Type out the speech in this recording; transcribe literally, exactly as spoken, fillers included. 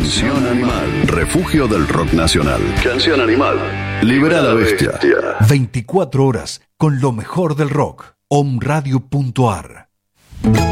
Canción Animal, refugio del rock nacional. Canción Animal, libera a la bestia. veinticuatro horas con lo mejor del rock. Om Radio punto ar